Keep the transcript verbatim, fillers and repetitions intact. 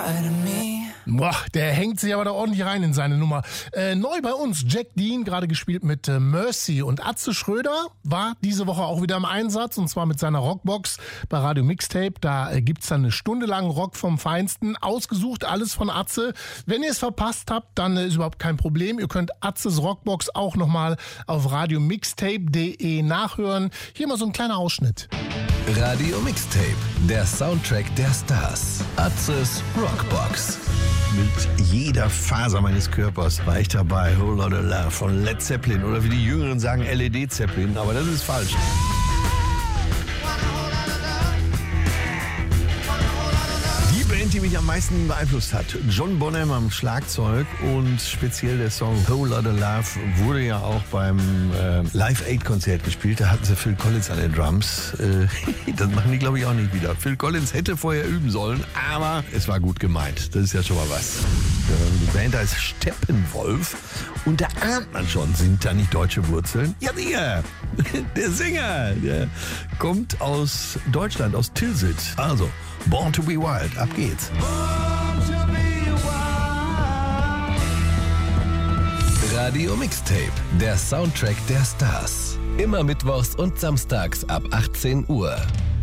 lie to me. Boah, der hängt sich aber da ordentlich rein in seine Nummer. Äh, neu bei uns, Jack Dean, gerade gespielt mit äh, Mercy. Und Atze Schröder war diese Woche auch wieder im Einsatz, und zwar mit seiner Rockbox bei Radio Mixtape. Da äh, gibt's dann eine Stunde lang Rock vom Feinsten, ausgesucht, alles von Atze. Wenn ihr es verpasst habt, dann äh, ist überhaupt kein Problem. Ihr könnt Atzes Rockbox auch nochmal auf radio mixtape punkt de nachhören. Hier mal so ein kleiner Ausschnitt. Radio Mixtape, der Soundtrack der Stars. Atzes Rockbox. Mit jeder Faser meines Körpers war ich dabei. Whole Lotta Love von Led Zeppelin. Oder wie die Jüngeren sagen, L E D Zeppelin. Aber das ist falsch. Die Band, die mich am meisten beeinflusst hat. John Bonham am Schlagzeug und speziell der Song Whole Lotta Love wurde ja auch beim äh, Live-Aid-Konzert gespielt. Da hatten sie Phil Collins an den Drums. Äh, das machen die, glaube ich, auch nicht wieder. Phil Collins hätte vorher üben sollen, aber es war gut gemeint. Das ist ja schon mal was. Die Band heißt Steppenwolf und da ahnt man schon, sind da nicht deutsche Wurzeln? Ja, sicher. Der Sänger, der kommt aus Deutschland, aus Tilsit. Also, Born to be Wild, ab geht's. Radio Mixtape, der Soundtrack der Stars. Immer mittwochs und samstags ab achtzehn Uhr.